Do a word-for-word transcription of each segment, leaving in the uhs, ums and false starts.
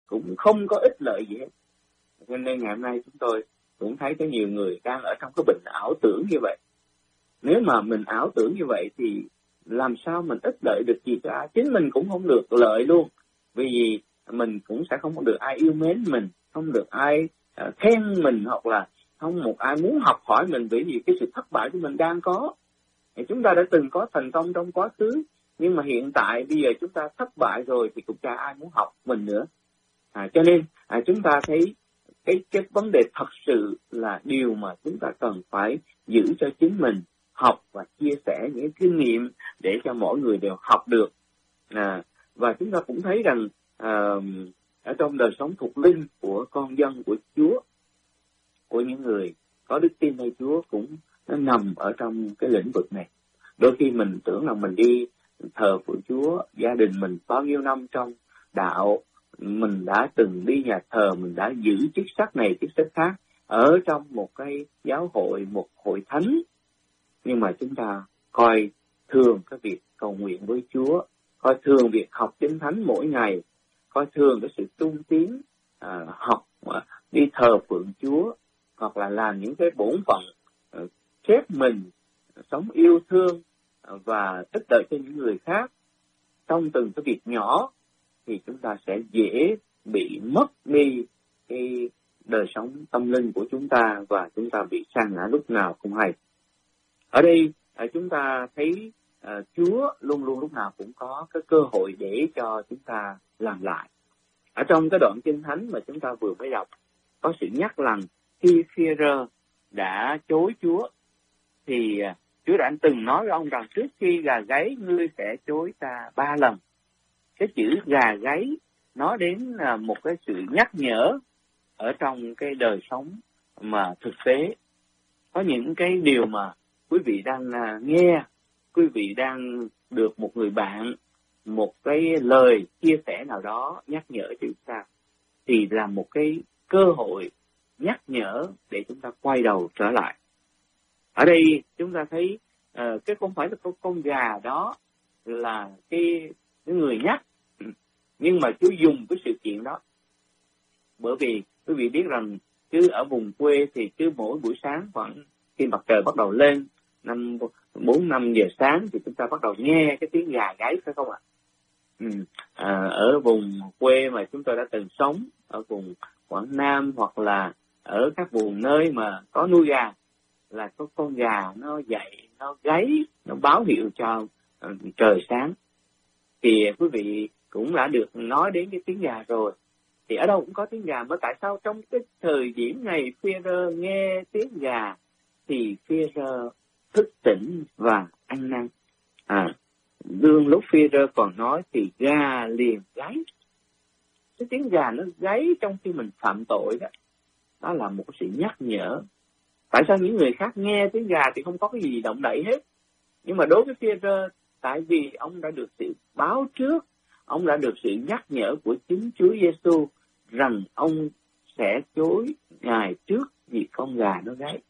cũng không có ích lợi gì hết. Cho nên ngày hôm nay chúng tôi cũng thấy có nhiều người đang ở trong cái bệnh ảo tưởng như vậy. Nếu mà mình ảo tưởng như vậy thì làm sao mình ích lợi được gì cả, chính mình cũng không được lợi luôn, vì mình cũng sẽ không được ai yêu mến mình, không được ai uh, khen mình, hoặc là không một ai muốn học hỏi mình, bởi vì cái sự thất bại của mình đang có. Thì chúng ta đã từng có thành công trong quá khứ, nhưng mà hiện tại bây giờ chúng ta thất bại rồi thì cũng chả ai muốn học mình nữa. À, cho nên à, chúng ta thấy cái cái vấn đề thật sự là điều mà chúng ta cần phải giữ cho chính mình, học và chia sẻ những kinh nghiệm để cho mỗi người đều học được. À, và chúng ta cũng thấy rằng à, ở trong đời sống thuộc linh của con dân của Chúa, của những người có đức tin nơi Chúa cũng nó nằm ở trong cái lĩnh vực này. Đôi khi mình tưởng là mình đi thờ phượng Chúa, gia đình mình bao nhiêu năm trong đạo, mình đã từng đi nhà thờ, mình đã giữ chức sắc này chức sắc khác ở trong một cái giáo hội, một hội thánh, nhưng mà chúng ta coi thường cái việc cầu nguyện với Chúa, coi thường việc học Kinh Thánh mỗi ngày, coi thường cái sự tung tiến à, học à, đi thờ phượng Chúa, hoặc là làm những cái bổn phận à, xếp mình sống yêu thương à, và ích lợi cho những người khác trong từng cái việc nhỏ, thì chúng ta sẽ dễ bị mất đi cái đời sống tâm linh của chúng ta, và chúng ta bị sa ngã lúc nào không hay. Ở đây chúng ta thấy uh, Chúa luôn luôn lúc nào cũng có cái cơ hội để cho chúng ta làm lại. Ở trong cái đoạn Kinh Thánh mà chúng ta vừa mới đọc, có sự nhắc rằng khi Phi-e-rơ đã chối Chúa, thì uh, Chúa đã từng nói với ông rằng trước khi gà gáy ngươi sẽ chối ta ba lần. Cái chữ gà gáy nói đến uh, một cái sự nhắc nhở ở trong cái đời sống mà thực tế. Có những cái điều mà quý vị đang uh, nghe, quý vị đang được một người bạn, một cái lời chia sẻ nào đó nhắc nhở cho chúng ta, thì là một cái cơ hội nhắc nhở để chúng ta quay đầu trở lại. Ở đây chúng ta thấy uh, cái không phải là con, con gà đó là cái, cái người nhắc, nhưng mà Chúa dùng cái sự kiện đó. Bởi vì quý vị biết rằng chứ ở vùng quê thì cứ mỗi buổi sáng khoảng khi mặt trời bắt đầu lên năm bốn năm giờ sáng thì chúng ta bắt đầu nghe cái tiếng gà gáy, phải không ạ? Ừ. À, ở vùng quê mà chúng tôi đã từng sống, ở vùng Quảng Nam hoặc là ở các vùng nơi mà có nuôi gà, là có con gà nó dậy, nó gáy, nó báo hiệu cho uh, trời sáng. Thì quý vị cũng đã được nói đến cái tiếng gà rồi. Thì ở đâu cũng có tiếng gà, mà tại sao trong cái thời điểm này Phi-e-rơ nghe tiếng gà thì Phi-e-rơ thức tỉnh và ăn năn? À, đương lúc Phi-e-rơ còn nói thì gà liền gáy. Cái tiếng gà nó gáy trong khi mình phạm tội đó, đó là một sự nhắc nhở. Tại sao những người khác nghe tiếng gà thì không có cái gì động đậy hết, nhưng mà đối với Phi-e-rơ, tại vì ông đã được sự báo trước, ông đã được sự nhắc nhở của chính Chúa Giêsu rằng ông sẽ chối Ngài trước vì con gà nó gáy.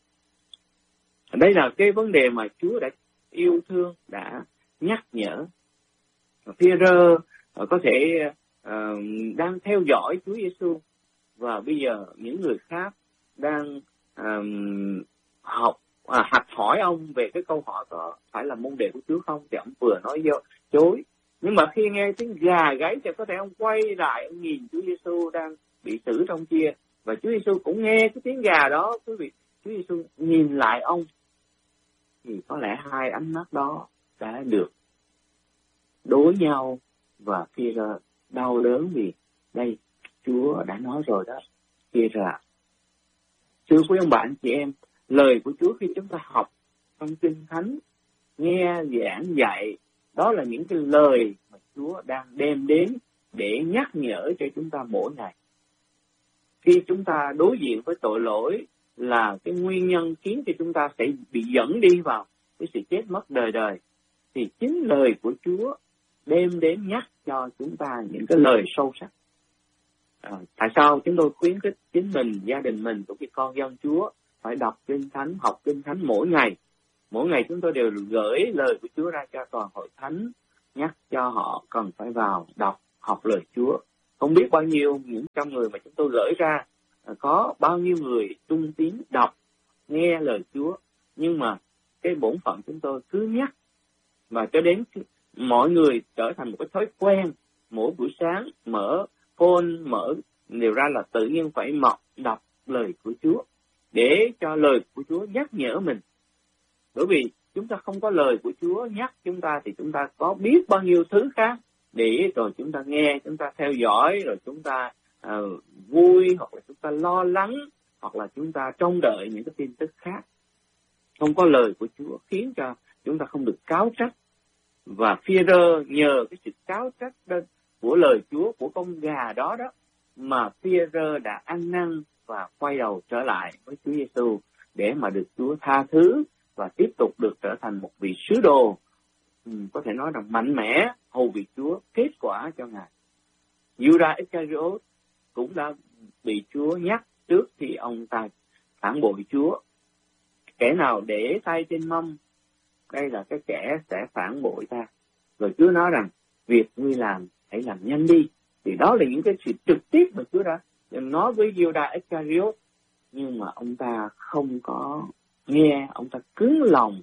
Đây là cái vấn đề mà Chúa đã yêu thương, đã nhắc nhở. Phi-e-rơ có thể uh, đang theo dõi Chúa Giêsu, và bây giờ những người khác đang um, học à, học hỏi ông về cái câu hỏi có phải là môn đệ của Chúa không, thì ông vừa nói vô, chối. Nhưng mà khi nghe tiếng gà gáy thì có thể ông quay lại, ông nhìn Chúa Giêsu đang bị xử trong kia, và Chúa Giêsu cũng nghe cái tiếng gà đó. Quý vị, Chúa Giêsu nhìn lại ông, thì có lẽ hai ánh mắt đó đã được đối nhau, và Phi-e-rơ đau đớn vì đây Chúa đã nói rồi đó. Phi-e-rơ ạ, thưa quý ông bạn chị em, lời của Chúa khi chúng ta học trong Kinh Thánh, nghe giảng dạy, đó là những cái lời mà Chúa đang đem đến để nhắc nhở cho chúng ta mỗi ngày. Khi chúng ta đối diện với tội lỗi là cái nguyên nhân khiến cho chúng ta sẽ bị dẫn đi vào cái sự chết mất đời đời, thì chính lời của Chúa đem đến nhắc cho chúng ta những cái lời sâu sắc. À, tại sao chúng tôi khuyến khích chính mình, gia đình mình cũng như con dân Chúa phải đọc Kinh Thánh, học Kinh Thánh mỗi ngày. Mỗi ngày chúng tôi đều gửi lời của Chúa ra cho toàn hội thánh, nhắc cho họ cần phải vào đọc, học lời Chúa. Không biết bao nhiêu những trăm người mà chúng tôi gửi ra, có bao nhiêu người tung tín đọc, nghe lời Chúa, nhưng mà cái bổn phận chúng tôi cứ nhắc, và cho đến mọi người trở thành một cái thói quen, mỗi buổi sáng mở phone, mở đều ra là tự nhiên phải mọc đọc lời của Chúa, để cho lời của Chúa nhắc nhở mình. Bởi vì chúng ta không có lời của Chúa nhắc chúng ta thì chúng ta có biết bao nhiêu thứ khác, để rồi chúng ta nghe, chúng ta theo dõi, rồi chúng ta uh, vui, hoặc là chúng ta lo lắng, hoặc là chúng ta trông đợi những cái tin tức khác. Không có lời của Chúa khiến cho chúng ta không được cáo trách. Và Phi-e-rơ nhờ cái sự cáo trách của lời Chúa, của con gà đó đó, mà Phi-e-rơ đã ăn năn và quay đầu trở lại với Chúa Giêsu để mà được Chúa tha thứ và tiếp tục được trở thành một vị sứ đồ, ừ, có thể nói rằng mạnh mẽ hầu việc Chúa, kết quả cho Ngài. Judas Iscariot cũng đã bị Chúa nhắc trước khi ông ta phản bội Chúa. Kẻ nào để tay trên mâm, đây là cái kẻ sẽ phản bội ta. Rồi Chúa nói rằng, việc ngươi làm, hãy làm nhanh đi. Thì đó là những cái sự trực tiếp mà Chúa đã nói với Judas Iscariot. Nhưng mà ông ta không có nghe, ông ta cứng lòng.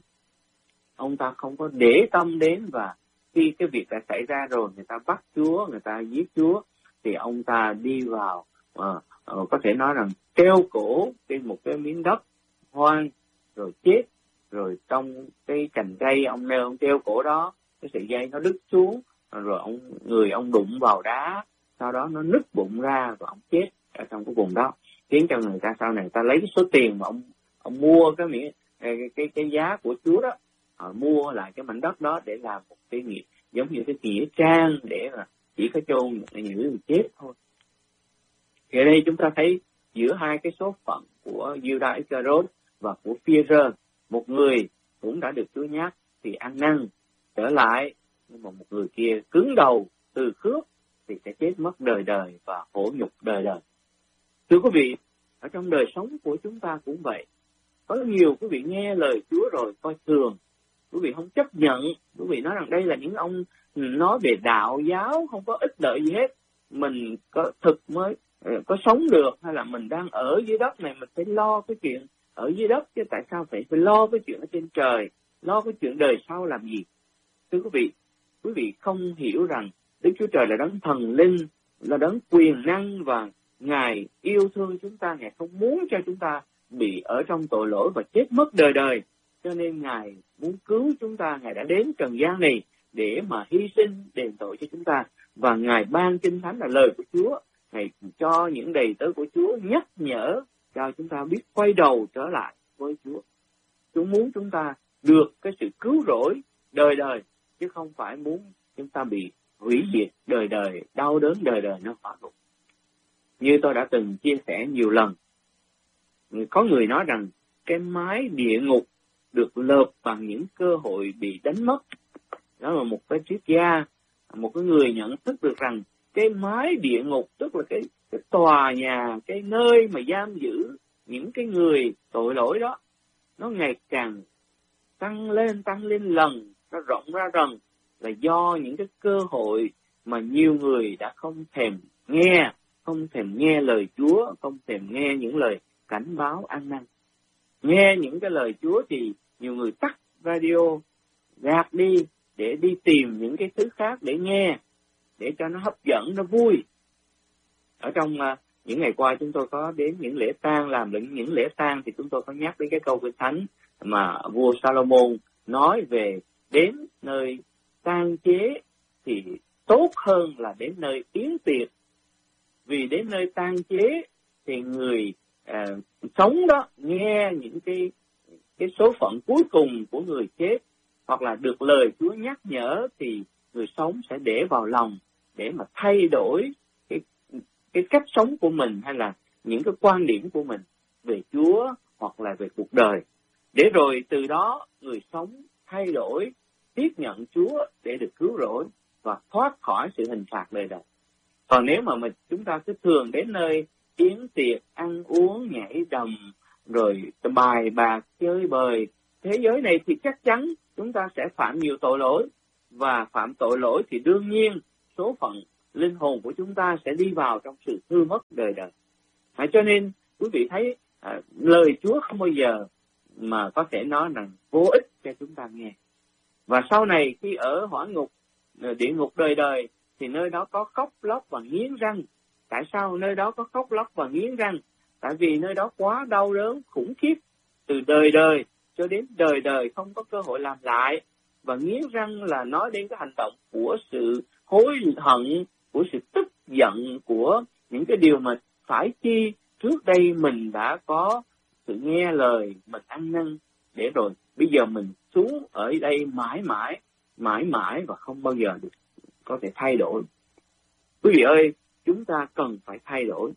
Ông ta không có để tâm đến, và khi cái việc đã xảy ra rồi, người ta bắt Chúa, người ta giết Chúa, thì ông ta đi vào, uh, uh, có thể nói rằng treo cổ trên một cái miếng đất hoang, rồi chết. Rồi trong cái cành cây ông nêu ông treo cổ đó, cái sợi dây nó đứt xuống, rồi ông người ông đụng vào đá, sau đó nó nứt bụng ra và ông chết ở trong cái vùng đó, khiến cho người ta sau này ta lấy cái số tiền mà ông ông mua cái miếng cái, cái cái giá của Chúa đó, họ mua lại cái mảnh đất đó để làm một cái nghĩa, giống như cái nghĩa trang để mà chỉ có chôn những người chết thôi. Thì ở đây chúng ta thấy giữa hai cái số phận của Judas Iscariot và của Phi-e-rơ, một người cũng đã được Chúa nhắc thì ăn năn trở lại, nhưng mà một người kia cứng đầu từ khước thì sẽ chết mất đời đời và khổ nhục đời đời. Thưa quý vị, ở trong đời sống của chúng ta cũng vậy. Có nhiều quý vị nghe lời Chúa rồi coi thường, quý vị không chấp nhận, quý vị nói rằng đây là những ông nói về đạo giáo không có ích lợi gì hết, mình có thực mới có sống được, hay là mình đang ở dưới đất này mình phải lo cái chuyện ở dưới đất, chứ tại sao phải phải lo cái chuyện ở trên trời, lo cái chuyện đời sau làm gì? Thưa quý vị, quý vị không hiểu rằng Đức Chúa Trời là đấng thần linh, là đấng quyền năng, và Ngài yêu thương chúng ta, Ngài không muốn cho chúng ta bị ở trong tội lỗi và chết mất đời đời. Cho nên Ngài muốn cứu chúng ta, Ngài đã đến trần gian này để mà hy sinh đền tội cho chúng ta. Và Ngài ban Kinh Thánh là lời của Chúa, Ngài cho những đầy tớ của Chúa nhắc nhở cho chúng ta biết quay đầu trở lại với Chúa. Chúa muốn chúng ta được cái sự cứu rỗi đời đời, chứ không phải muốn chúng ta bị hủy diệt đời đời, đau đớn đời đời nó phá ngục. Như tôi đã từng chia sẻ nhiều lần, có người nói rằng cái mái địa ngục được lợp bằng những cơ hội bị đánh mất. Đó là một cái triết gia, một cái người nhận thức được rằng cái mái địa ngục, tức là cái, cái tòa nhà, cái nơi mà giam giữ những cái người tội lỗi đó, nó ngày càng tăng lên, tăng lên lần, nó rộng ra dần, là do những cái cơ hội mà nhiều người đã không thèm nghe, không thèm nghe lời Chúa, không thèm nghe những lời cảnh báo ăn năn. Nghe những cái lời Chúa thì nhiều người tắt radio, gạt đi để đi tìm những cái thứ khác để nghe, để cho nó hấp dẫn, nó vui. Ở trong uh, những ngày qua chúng tôi có đến những lễ tang, làm những, những lễ tang thì chúng tôi có nhắc đến cái câu Kinh Thánh mà vua Salomon nói về đến nơi tang chế thì tốt hơn là đến nơi yến tiệc. Vì đến nơi tang chế thì người uh, sống đó nghe những cái cái số phận cuối cùng của người chết, hoặc là được lời Chúa nhắc nhở, thì người sống sẽ để vào lòng để mà thay đổi cái cái cách sống của mình, hay là những cái quan điểm của mình về Chúa hoặc là về cuộc đời, để rồi từ đó người sống thay đổi, tiếp nhận Chúa để được cứu rỗi và thoát khỏi sự hình phạt đời đời. Còn nếu mà mình chúng ta cứ thường đến nơi yến tiệc, ăn uống, nhảy đầm, rồi bài bạc, chơi bời thế giới này, thì chắc chắn chúng ta sẽ phạm nhiều tội lỗi, và phạm tội lỗi thì đương nhiên số phận linh hồn của chúng ta sẽ đi vào trong sự hư mất đời đời. À, cho nên quý vị thấy à, lời Chúa không bao giờ mà có thể nói rằng vô ích cho chúng ta nghe. Và sau này khi ở hỏa ngục, địa ngục đời đời, thì nơi đó có khóc lóc và nghiến răng. Tại sao nơi đó có khóc lóc và nghiến răng? Tại vì nơi đó quá đau đớn khủng khiếp, từ đời đời cho đến đời đời không có cơ hội làm lại. Và nghiến răng là nói đến cái hành động của sự hối hận, của sự tức giận, của những cái điều mà phải chi trước đây mình đã có sự nghe lời, mình ăn năn, để rồi bây giờ mình xuống ở đây mãi mãi, mãi mãi và không bao giờ được có thể thay đổi. Quý vị ơi, chúng ta cần phải thay đổi.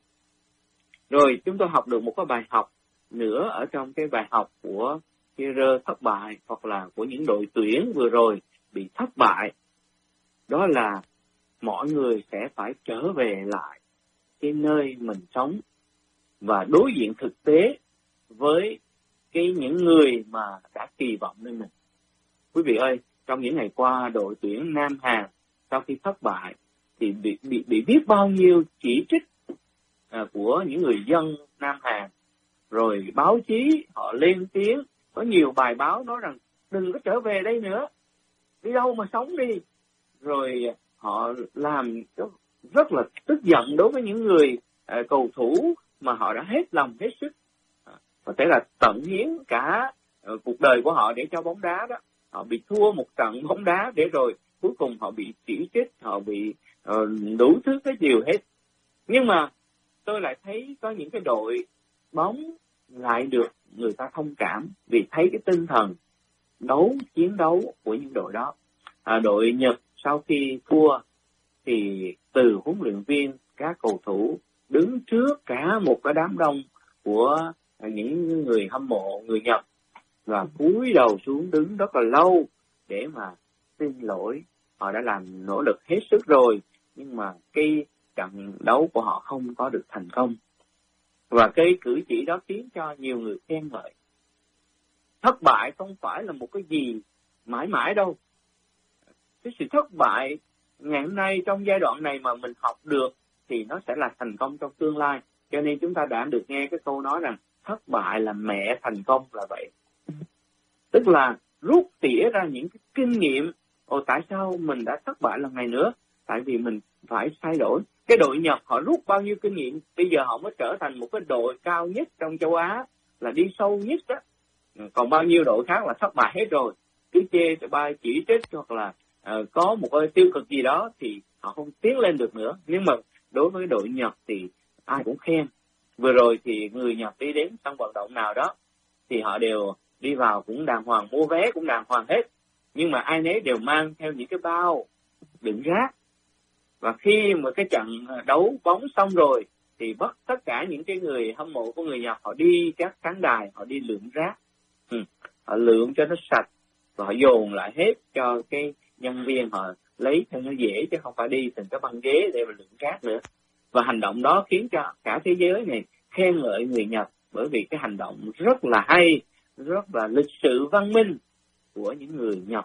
Rồi chúng tôi học được một cái bài học nữa ở trong cái bài học của Phi-e-rơ thất bại, hoặc là của những đội tuyển vừa rồi bị thất bại. Đó là mọi người sẽ phải trở về lại cái nơi mình sống và đối diện thực tế với cái những người mà đã kỳ vọng lên mình. Quý vị ơi, trong những ngày qua, đội tuyển Nam Hàn sau khi thất bại thì bị bị, bị biết bao nhiêu chỉ trích à, của những người dân Nam Hàn. Rồi báo chí họ lên tiếng, có nhiều bài báo nói rằng đừng có trở về đây nữa, đi đâu mà sống đi. Rồi họ làm rất là tức giận đối với những người à, cầu thủ mà họ đã hết lòng hết sức, à, có thể là tận hiến cả à, cuộc đời của họ để cho bóng đá đó. Họ bị thua một trận bóng đá để rồi cuối cùng họ bị chỉ trích, họ bị uh, đủ thứ cái điều hết. Nhưng mà tôi lại thấy có những cái đội bóng lại được người ta thông cảm vì thấy cái tinh thần đấu, chiến đấu của những đội đó. À, đội Nhật sau khi thua thì từ huấn luyện viên, các cầu thủ đứng trước cả một cái đám đông của những người hâm mộ người Nhật và cúi đầu xuống đứng rất là lâu để mà xin lỗi. Họ đã làm nỗ lực hết sức rồi, nhưng mà cái trận đấu của họ không có được thành công. Và cái cử chỉ đó khiến cho nhiều người khen ngợi. Thất bại không phải là một cái gì mãi mãi đâu. Cái sự thất bại ngày hôm nay trong giai đoạn này mà mình học được thì nó sẽ là thành công trong tương lai. Cho nên chúng ta đã được nghe cái câu nói rằng thất bại là mẹ thành công là vậy. Tức là rút tỉa ra những cái kinh nghiệm. Ồ, tại sao mình đã thất bại lần này nữa? Tại vì mình phải thay đổi. Cái đội Nhật họ rút bao nhiêu kinh nghiệm, bây giờ họ mới trở thành một cái đội cao nhất trong châu Á, là đi sâu nhất đó. Còn bao nhiêu đội khác là thất bại hết rồi. Cứ chê ba chỉ trích hoặc là uh, có một cái tiêu cực gì đó thì họ không tiến lên được nữa. Nhưng mà đối với đội Nhật thì ai cũng khen. Vừa rồi thì người Nhật đi đến sân vận động nào đó thì họ đều đi vào cũng đàng hoàng, mua vé cũng đàng hoàng hết. Nhưng mà ai nấy đều mang theo những cái bao đựng rác. Và khi mà cái trận đấu bóng xong rồi thì bắt tất cả những cái người hâm mộ của người Nhật họ đi các khán đài, họ đi lượm rác. Ừ. Họ lượm cho nó sạch và họ dồn lại hết cho cái nhân viên họ lấy cho nó dễ, chứ không phải đi từng cái băng ghế để mà lượm rác nữa. Và hành động đó khiến cho cả thế giới này khen ngợi người Nhật, bởi vì cái hành động rất là hay, rất là lịch sự văn minh của những người Nhật.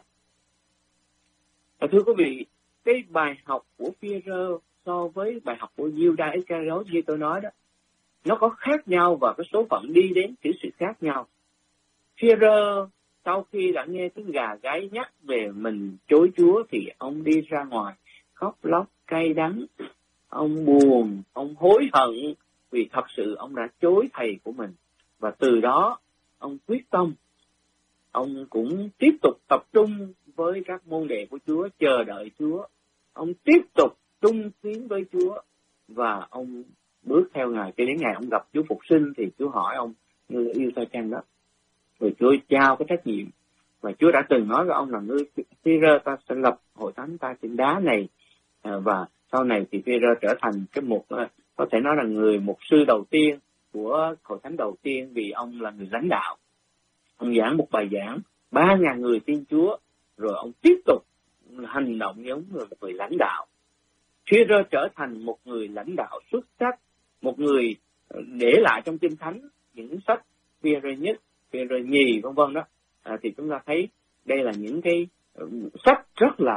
Và thưa quý vị, cái bài học của Phi-e-rơ so với bài học của Judas Iscariot như tôi nói đó, nó có khác nhau và cái số phận đi đến cái sự khác nhau. Phi-e-rơ sau khi đã nghe tiếng gà gáy nhắc về mình chối Chúa thì ông đi ra ngoài khóc lóc cay đắng, ông buồn, ông hối hận vì thật sự ông đã chối thầy của mình. Và từ đó ông quyết tâm, ông cũng tiếp tục tập trung với các môn đệ của Chúa, chờ đợi Chúa. Ông tiếp tục trung tín với Chúa và ông bước theo Ngài cho đến ngày ông gặp Chúa phục sinh thì Chúa hỏi ông như yêu ta chăng đó. Rồi Chúa trao cái trách nhiệm. Và Chúa đã từng nói với ông là ngươi Phi-e-rơ, ta sẽ lập hội thánh ta trên đá này. À, và sau này thì Phi-e-rơ trở thành cái một, có thể nói là người mục sư đầu tiên của hội thánh đầu tiên, vì ông là người lãnh đạo. Ông giảng một bài giảng, ba ngàn người tin Chúa, rồi ông tiếp tục hành động giống như một người lãnh đạo. Phi-e-rơ trở thành một người lãnh đạo xuất sắc, một người để lại trong Kinh Thánh những sách Phi-e-rơ nhất, Phi-e-rơ nhì, vân vân đó. À, thì chúng ta thấy đây là những cái sách rất là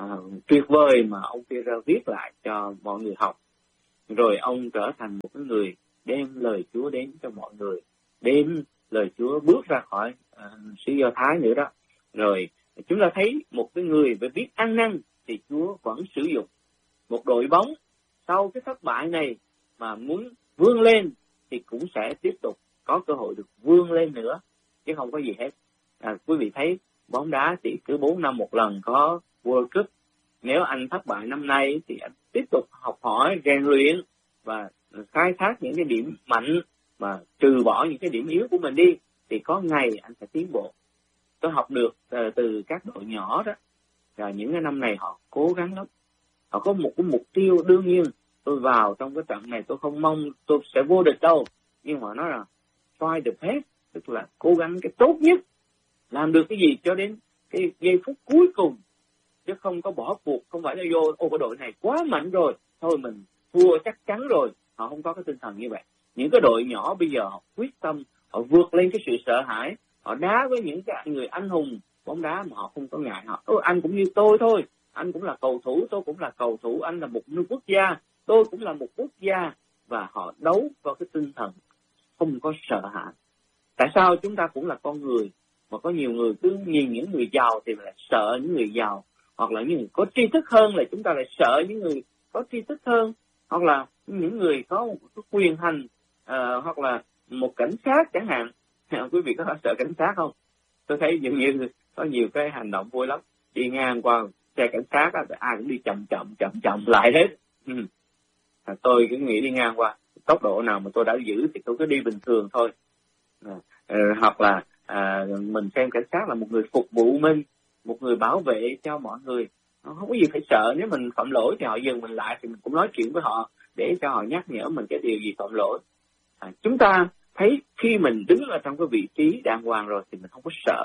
à, tuyệt vời mà ông Führer viết lại cho mọi người học. Rồi ông trở thành một cái người đem lời Chúa đến cho mọi người, đem lời Chúa bước ra khỏi uh, xứ Do Thái nữa đó. Rồi chúng ta thấy một cái người phải biết ăn năn thì Chúa vẫn sử dụng. Một đội bóng sau cái thất bại này mà muốn vươn lên thì cũng sẽ tiếp tục có cơ hội được vươn lên nữa, chứ không có gì hết. À, quý vị thấy bóng đá thì cứ bốn năm một lần có World Cup. Nếu anh thất bại năm nay thì anh tiếp tục học hỏi, rèn luyện và khai thác những cái điểm mạnh mà trừ bỏ những cái điểm yếu của mình đi, thì có ngày anh sẽ tiến bộ. Tôi học được uh, từ các đội nhỏ đó, và những cái năm này họ cố gắng lắm. Họ có một cái mục tiêu, đương nhiên tôi vào trong cái trận này tôi không mong tôi sẽ vô địch đâu, nhưng mà nó là try the best, tức là cố gắng cái tốt nhất, làm được cái gì cho đến cái giây phút cuối cùng, chứ không có bỏ cuộc. Không phải là vô ô cái đội này quá mạnh rồi thôi mình thua chắc chắn rồi. Họ không có cái tinh thần như vậy. Những cái đội nhỏ bây giờ họ quyết tâm, họ vượt lên cái sự sợ hãi, họ đá với những cái người anh hùng bóng đá mà họ không có ngại. Họ Ôi, anh cũng như tôi thôi, anh cũng là cầu thủ, tôi cũng là cầu thủ, anh là một nước quốc gia, tôi cũng là một quốc gia. Và họ đấu vào cái tinh thần không có sợ hãi. Tại sao chúng ta cũng là con người, mà có nhiều người cứ nhìn những người giàu thì lại sợ những người giàu, hoặc là những người có tri thức hơn là chúng ta lại sợ những người có tri thức hơn, hoặc là những người có một cái quyền hành, uh, hoặc là một cảnh sát chẳng hạn. Quý vị có sợ cảnh sát không? Tôi thấy dường như có nhiều cái hành động vui lắm. Đi ngang qua xe cảnh sát á, ai cũng đi chậm chậm chậm chậm lại hết. Ừ. À, tôi cứ nghĩ đi ngang qua tốc độ nào mà tôi đã giữ thì tôi cứ đi bình thường thôi. À, à, hoặc là à, mình xem cảnh sát là một người phục vụ mình, một người bảo vệ cho mọi người, không có gì phải sợ. Nếu mình phạm lỗi thì họ dừng mình lại thì mình cũng nói chuyện với họ để cho họ nhắc nhở mình cái điều gì phạm lỗi. À, chúng ta thấy khi mình đứng ở trong cái vị trí đàng hoàng rồi thì mình không có sợ.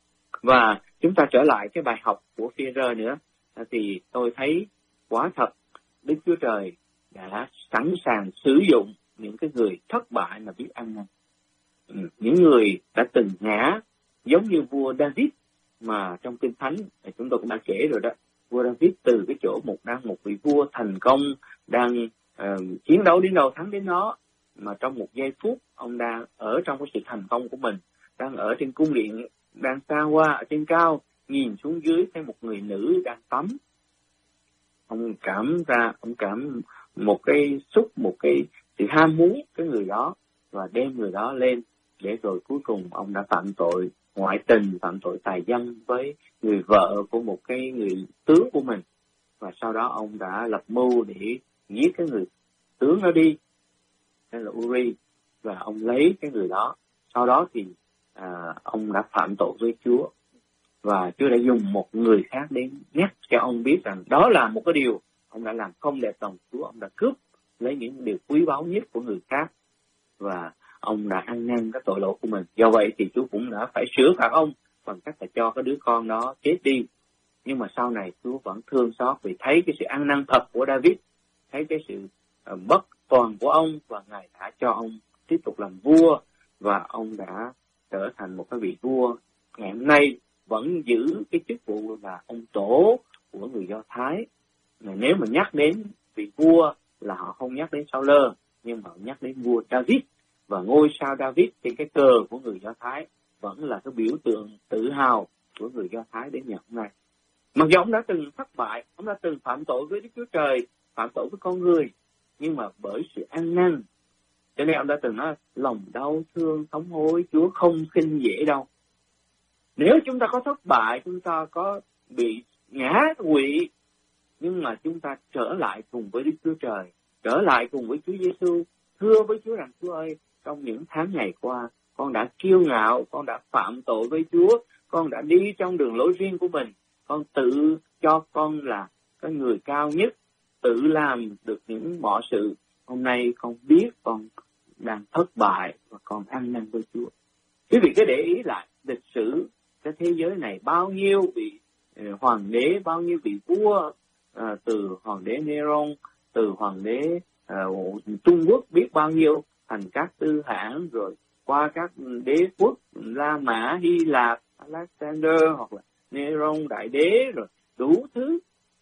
Và chúng ta trở lại cái bài học của Führer nữa, à, thì tôi thấy quả thật Đức Chúa Trời đã sẵn sàng sử dụng những cái người thất bại mà biết ăn năn. Ừ, những người đã từng ngã, giống như vua David mà trong Kinh Thánh chúng tôi cũng đã kể rồi đó. Vua David từ cái chỗ một đang một vị vua thành công, đang uh, chiến đấu đến đâu thắng đến đó, mà trong một giây phút ông đang ở trong cái sự thành công của mình, đang ở trên cung điện, đang xa hoa ở trên cao, nhìn xuống dưới thấy một người nữ đang tắm. Ông cảm ra, ông cảm một cái xúc, một cái sự ham muốn cái người đó, và đem người đó lên, để rồi cuối cùng ông đã phạm tội ngoại tình, phạm tội tà dâm với người vợ của một cái người tướng của mình. Và sau đó ông đã lập mưu để giết cái người tướng đó đi, đây là Uri, và ông lấy cái người đó. Sau đó thì à, ông đã phạm tội với Chúa, và Chúa đã dùng một người khác đến nhắc cho ông biết rằng đó là một cái điều ông đã làm không đẹp lòng Chúa. Ông đã cướp lấy những điều quý báu nhất của người khác, và ông đã ăn năn cái tội lỗi của mình. Do vậy thì Chúa cũng đã phải sửa phạt ông bằng cách là cho cái đứa con đó chết đi. Nhưng mà sau này Chúa vẫn thương xót vì thấy cái sự ăn năn thật của David, thấy cái sự uh, bất toàn của ông, và Ngài đã cho ông tiếp tục làm vua, và ông đã trở thành một cái vị vua. Ngày hôm nay vẫn giữ cái chức vụ là ông tổ của người Do Thái. Nếu mà nhắc đến vị vua là họ không nhắc đến Saul, nhưng mà nhắc đến vua David, và ngôi sao David trên cái cờ của người Do Thái vẫn là cái biểu tượng tự hào của người Do Thái đến ngày hôm nay. Mặc dù ông đã từng thất bại, ông đã từng phạm tội với Đức Chúa Trời, phạm tội với con người, nhưng mà bởi sự ăn năn, cho nên ông đã từng nói lòng đau thương thống hối Chúa không khinh dễ đâu. Nếu chúng ta có thất bại, chúng ta có bị ngã quỵ, nhưng mà chúng ta trở lại cùng với Đức Chúa Trời, trở lại cùng với Chúa Giêsu, thưa với Chúa rằng Chúa ơi, trong những tháng ngày qua, con đã kiêu ngạo, con đã phạm tội với Chúa, con đã đi trong đường lối riêng của mình, con tự cho con là cái người cao nhất, tự làm được những mọi sự. Hôm nay con biết con đang thất bại và con ăn năn với Chúa. Quý vị cứ để ý lại lịch sử cái thế giới này, bao nhiêu vị uh, hoàng đế, bao nhiêu vị vua, uh, từ hoàng đế Neron, từ hoàng đế uh, Trung Quốc biết bao nhiêu, thành các tư hãng, rồi qua các đế quốc La Mã, Hy Lạp, Alexander, hoặc là Neron đại đế, rồi đủ thứ.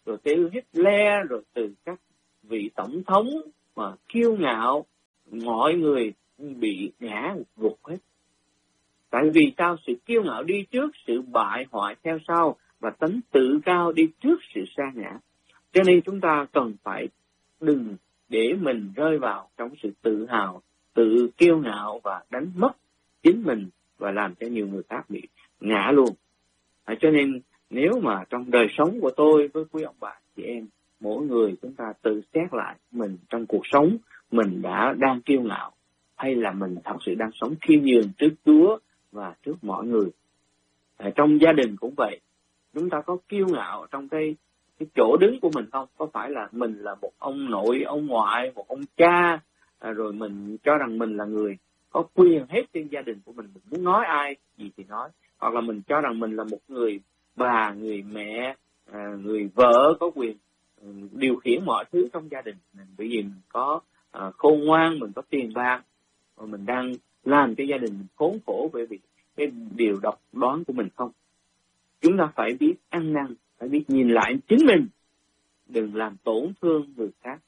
rồi từ Hitler, rồi từ các vị tổng thống mà kiêu ngạo, mọi người bị ngã gục hết. Tại vì sao? Sự kiêu ngạo đi trước, sự bại hoại theo sau, và tánh tự cao đi trước sự sa ngã. Cho nên chúng ta cần phải đừng để mình rơi vào trong sự tự hào, tự kiêu ngạo và đánh mất chính mình và làm cho nhiều người khác bị ngã luôn. À, cho nên nếu mà trong đời sống của tôi với quý ông bà chị em, mỗi người chúng ta tự xét lại mình trong cuộc sống, mình đã đang kiêu ngạo hay là mình thật sự đang sống khiêm nhường trước Chúa và trước mọi người. À, trong gia đình cũng vậy, chúng ta có kiêu ngạo trong cái cái chỗ đứng của mình không? Có phải là mình là một ông nội, ông ngoại, một ông cha, à, rồi mình cho rằng mình là người có quyền hết trên gia đình của mình, mình muốn nói ai gì thì nói, hoặc là mình cho rằng mình là một người bà, người mẹ, à, người vợ có quyền ừ, điều khiển mọi thứ trong gia đình mình, bởi vì mình có à, khôn ngoan, mình có tiền bạc, và mình đang làm cho gia đình mình khốn khổ bởi vì cái điều độc đoán của mình không? Chúng ta phải biết ăn năn, phải biết nhìn lại chính mình, đừng làm tổn thương người khác.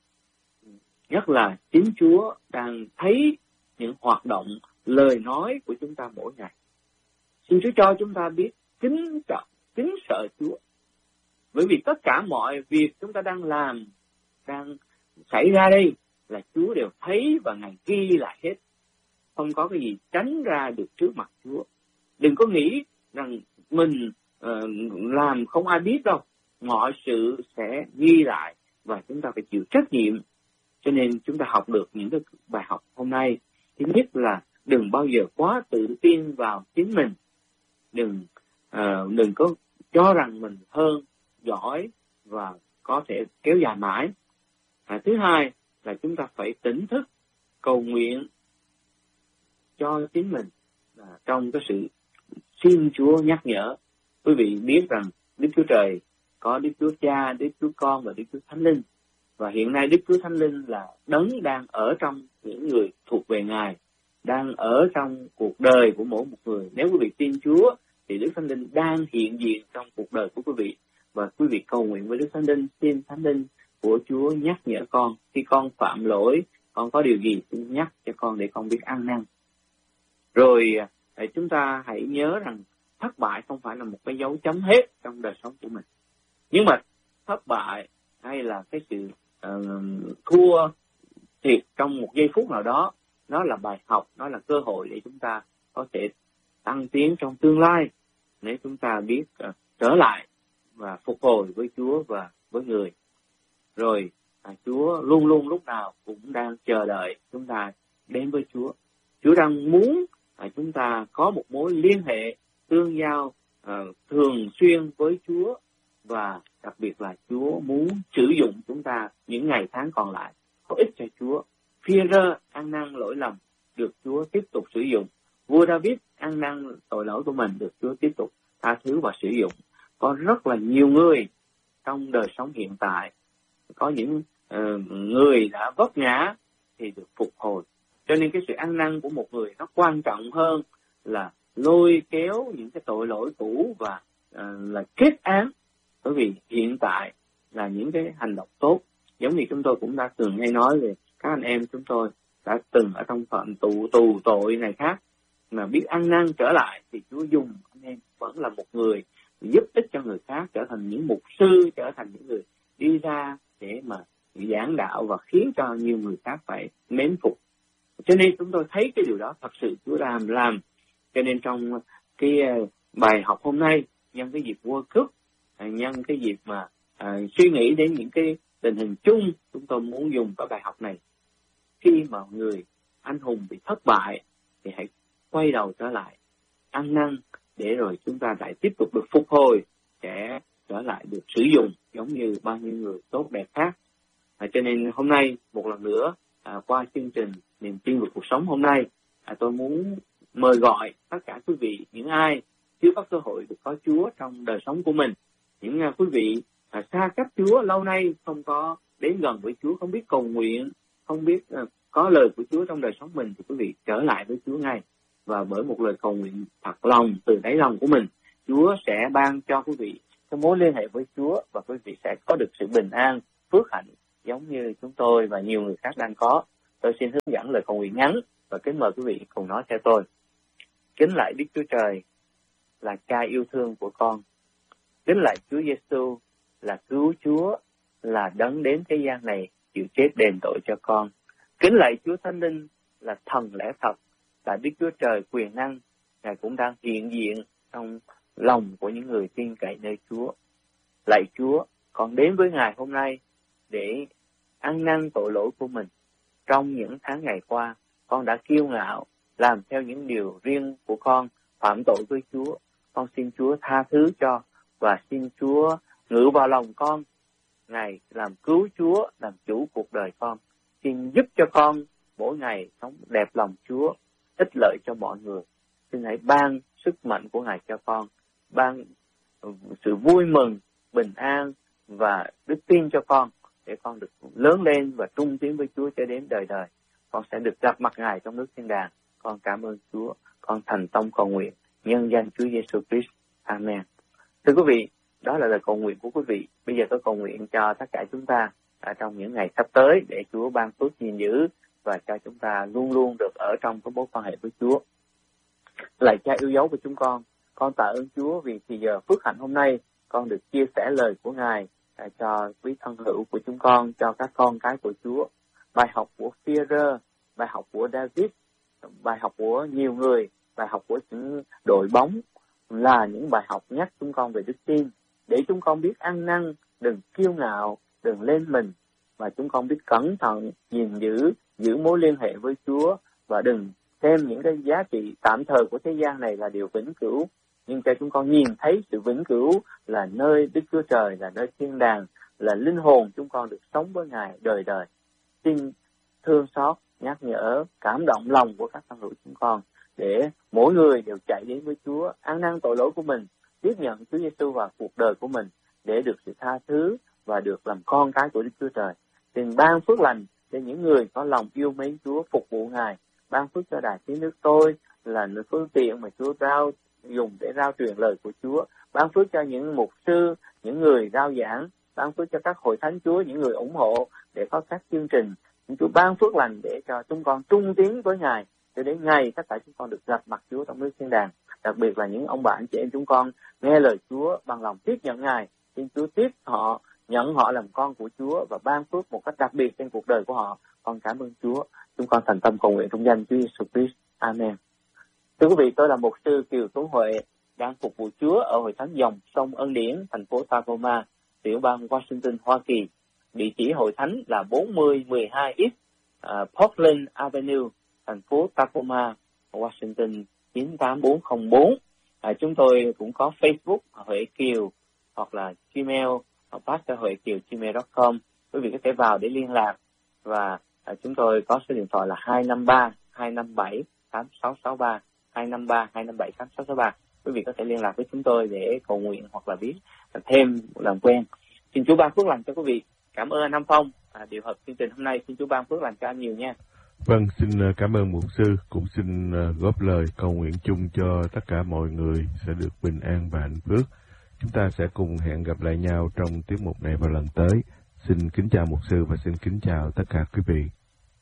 Nhất là chính Chúa đang thấy những hoạt động, lời nói của chúng ta mỗi ngày. Xin Chúa cho chúng ta biết kính trọng, kính sợ Chúa. Bởi vì tất cả mọi việc chúng ta đang làm, đang xảy ra đây là Chúa đều thấy và Ngài ghi lại hết. Không có cái gì tránh ra được trước mặt Chúa. Đừng có nghĩ rằng mình uh, làm không ai biết đâu. Mọi sự sẽ ghi lại và chúng ta phải chịu trách nhiệm. Cho nên chúng ta học được những cái bài học hôm nay. Thứ nhất là đừng bao giờ quá tự tin vào chính mình. Đừng uh, đừng có cho rằng mình hơn, giỏi và có thể kéo dài mãi. À, thứ hai là chúng ta phải tỉnh thức cầu nguyện cho chính mình à, trong cái sự xin Chúa nhắc nhở. Quý vị biết rằng Đức Chúa Trời có Đức Chúa Cha, Đức Chúa Con và Đức Chúa Thánh Linh. Và hiện nay Đức Chúa Thánh Linh là đấng đang ở trong những người thuộc về Ngài, đang ở trong cuộc đời của mỗi một người. Nếu quý vị tin Chúa thì Đức Thánh Linh đang hiện diện trong cuộc đời của quý vị. Và quý vị cầu nguyện với Đức Thánh Linh, xin Thánh Linh của Chúa nhắc nhở con. Khi con phạm lỗi, con có điều gì xin nhắc cho con để con biết ăn năn. Rồi chúng ta hãy nhớ rằng thất bại không phải là một cái dấu chấm hết trong đời sống của mình. Nhưng mà thất bại hay là cái sự uh, thua thiệt trong một giây phút nào đó, nó là bài học, nó là cơ hội để chúng ta có thể tăng tiến trong tương lai. Nếu chúng ta biết uh, trở lại và phục hồi với Chúa và với người. Rồi à, Chúa luôn luôn lúc nào cũng đang chờ đợi chúng ta đến với Chúa. Chúa đang muốn à, chúng ta có một mối liên hệ tương giao à, thường xuyên với Chúa, và đặc biệt là Chúa muốn sử dụng chúng ta những ngày tháng còn lại có ích cho Chúa. Phi-e-rơ ăn năn lỗi lầm được Chúa tiếp tục sử dụng. Vua David ăn năn tội lỗi của mình được Chúa tiếp tục tha thứ và sử dụng. Có rất là nhiều người trong đời sống hiện tại, có những uh, người đã vấp ngã thì được phục hồi. Cho nên cái sự ăn năn của một người nó quan trọng hơn là lôi kéo những cái tội lỗi cũ và uh, là kết án. Bởi vì hiện tại là những cái hành động tốt, giống như chúng tôi cũng đã từng hay nói về các anh em chúng tôi đã từng ở trong phạm tù tù tội này khác, mà biết ăn năn trở lại thì Chúa dùng anh em vẫn là một người giúp ích cho người khác, trở thành những mục sư, trở thành những người đi ra để mà giảng đạo và khiến cho nhiều người khác phải mến phục. Cho nên chúng tôi thấy cái điều đó thật sự Chúa làm làm. Cho nên trong cái bài học hôm nay, nhân cái dịp World Cup, nhân cái dịp mà à, suy nghĩ đến những cái tình hình chung, chúng tôi muốn dùng cái bài học này. Khi mà người anh hùng bị thất bại thì hãy quay đầu trở lại, ăn năn để rồi chúng ta lại tiếp tục được phục hồi, sẽ trở lại được sử dụng giống như bao nhiêu người tốt đẹp khác. À, cho nên hôm nay một lần nữa à, qua chương trình Niềm tin của cuộc sống hôm nay, à, tôi muốn mời gọi tất cả quý vị, những ai chưa có cơ hội được có Chúa trong đời sống của mình, những à, quý vị à, xa cách Chúa lâu nay, không có đến gần với Chúa, không biết cầu nguyện, không biết à, có lời của Chúa trong đời sống mình, thì quý vị trở lại với Chúa ngay. Và bởi một lời cầu nguyện thật lòng từ đáy lòng của mình, Chúa sẽ ban cho quý vị cái mối liên hệ với Chúa, và quý vị sẽ có được sự bình an, phước hạnh giống như chúng tôi và nhiều người khác đang có. Tôi xin hướng dẫn lời cầu nguyện ngắn và kính mời quý vị cùng nói theo tôi. Kính lạy Đức Chúa Trời là Cha yêu thương của con. Kính lạy Chúa Giêsu là cứu Chúa, là đấng đến thế gian này chịu chết đền tội cho con. Kính lạy Chúa Thánh Linh là thần lẽ thật, là Đức Chúa Trời quyền năng. Ngài cũng đang hiện diện trong lòng của những người tin cậy nơi Chúa. Lạy Chúa, con đến với Ngài hôm nay để ăn năn tội lỗi của mình. Trong những tháng ngày qua, con đã kiêu ngạo, làm theo những điều riêng của con, phạm tội với Chúa. Con xin Chúa tha thứ cho, và xin Chúa ngự vào lòng con. Ngài làm cứu Chúa, làm chủ cuộc đời con. Xin giúp cho con mỗi ngày sống đẹp lòng Chúa, ích lợi cho mọi người. Xin hãy ban sức mạnh của Ngài cho con, ban sự vui mừng, bình an và đức tin cho con, để con được lớn lên và trung tiến với Chúa cho đến đời đời. Con sẽ được gặp mặt Ngài trong nước thiên đàng. Con cảm ơn Chúa. Con thành tâm cầu nguyện nhân danh Chúa Giêsu Christ. Amen. Thưa quý vị, đó là lời cầu nguyện của quý vị. Bây giờ tôi cầu nguyện cho tất cả chúng ta ở trong những ngày sắp tới, để Chúa ban phước gìn giữ và cho chúng ta luôn luôn được ở trong cái mối quan hệ với Chúa. Lạy Cha yêu dấu của chúng con, con tạ ơn Chúa vì thì giờ phước hạnh hôm nay con được chia sẻ lời của Ngài cho quý thân hữu của chúng con, cho các con cái của Chúa. Bài học của Phi-e-rơ, bài học của David, bài học của nhiều người, bài học của những đội bóng là những bài học nhắc chúng con về đức tin, để chúng con biết ăn năn, đừng kiêu ngạo, đừng lên mình, mà chúng con biết cẩn thận, gìn giữ, giữ mối liên hệ với Chúa, và đừng xem những cái giá trị tạm thời của thế gian này là điều vĩnh cửu, nhưng cho chúng con nhìn thấy sự vĩnh cửu là nơi Đức Chúa Trời, là nơi thiên đàng, là linh hồn chúng con được sống với Ngài đời đời. Xin thương xót, nhắc nhở, cảm động lòng của các thân hữu chúng con, để mỗi người đều chạy đến với Chúa, ăn năn tội lỗi của mình, tiếp nhận Chúa Giêsu vào cuộc đời của mình, để được sự tha thứ và được làm con cái của Đức Chúa Trời. Xin ban phước lành cho những người có lòng yêu mến Chúa, phục vụ Ngài. Ban phước cho Đài Tiếng Nước Tôi là phương tiện mà Chúa rao dùng để rao truyền lời của Chúa. Ban phước cho những mục sư, những người rao giảng. Ban phước cho các hội thánh Chúa, những người ủng hộ để có các chương trình. Chúa ban phước lành để cho chúng con trung tiến với Ngài, cho đến ngày tất cả chúng con được gặp mặt Chúa trong nước thiên đàng. Đặc biệt là những ông bà anh chị em chúng con nghe lời Chúa bằng lòng tiếp nhận Ngài. Xin Chúa tiếp họ, nhận họ làm con của Chúa và ban phước một cách đặc biệt trên cuộc đời của họ. Con cảm ơn Chúa. Chúng con thành tâm cầu nguyện trong danh Chúa Giêsu Christ. Amen. Thưa quý vị, tôi là mục sư Kiều Tuấn Huệ, đang phục vụ Chúa ở Hội Thánh Dòng Sông Ân Điển, thành phố Tacoma, tiểu bang Washington, Hoa Kỳ. Địa chỉ hội thánh là bốn mươi mười hai East uh, Portland Avenue, thành phố Tacoma, Washington chín tám bốn không bốn. À, chúng tôi cũng có Facebook Huệ Kiều, hoặc là Gmail pastor huệ kiều gmail chấm com. Quý vị có thể vào để liên lạc, và à, chúng tôi có số điện thoại là hai năm ba hai năm bảy tám sáu sáu ba, hai năm ba hai năm bảy tám sáu sáu ba. Quý vị có thể liên lạc với chúng tôi để cầu nguyện hoặc là biết thêm làm quen. Xin Chúa ban phước lành cho quý vị. Cảm ơn anh Nam Phong à, điều hợp chương trình hôm nay. Xin Chúa ban phước lành cho anh nhiều nha. Vâng, xin cảm ơn mục sư, cũng xin góp lời cầu nguyện chung cho tất cả mọi người sẽ được bình an và hạnh phúc. Chúng ta sẽ cùng hẹn gặp lại nhau trong tiết mục này vào lần tới. Xin kính chào mục sư và xin kính chào tất cả quý vị.